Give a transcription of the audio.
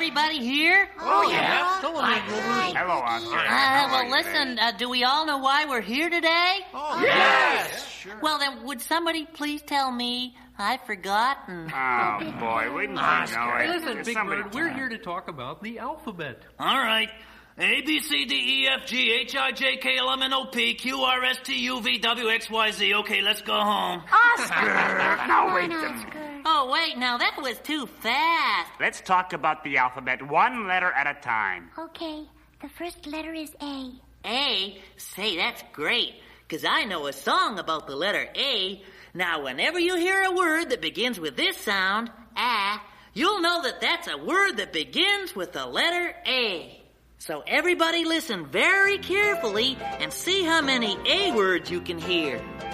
everybody here? Oh, yeah. Hello, Oscar. Well, listen, do we all know why we're here today? Oh, yes. Sure. Well, then, would somebody please tell me? I've forgotten. Oh, boy, wouldn't you know it? Listen, Just Big somebody Bird, we're tell here to talk about the alphabet. All right. A, B, C, D, E, F, G, H, I, J, K, L, M, N, O, P, Q, R, S, T, U, V, W, X, Y, Z. Okay, let's go home. No, wait. Oh, wait, now that was too fast. Let's talk about the alphabet one letter at a time. Okay, the first letter is A. A? Say, that's great, because I know a song about the letter A. Now, whenever you hear a word that begins with this sound, ah, you'll know that that's a word that begins with the letter A. So everybody listen very carefully and see how many A words you can hear.